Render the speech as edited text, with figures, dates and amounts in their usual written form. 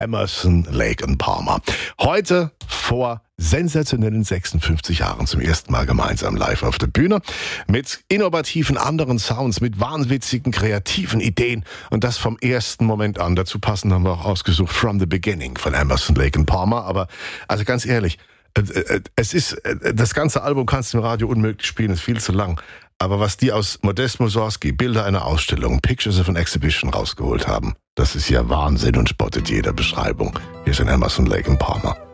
Emerson, Lake and Palmer. Heute vor sensationellen 56 Jahren zum ersten Mal gemeinsam live auf der Bühne mit innovativen anderen Sounds, mit wahnwitzigen, kreativen Ideen und das vom ersten Moment an. Dazu passend haben wir auch ausgesucht From the Beginning von Emerson, Lake and Palmer. Aber also ganz ehrlich, es ist, das ganze Album kannst du im Radio unmöglich spielen, ist viel zu lang. Aber was die aus Modest Mussorgsky, Bilder einer Ausstellung, Pictures of an Exhibition rausgeholt haben, das ist ja Wahnsinn und spottet jeder Beschreibung. Hier ist ein Emerson, Lake and Palmer.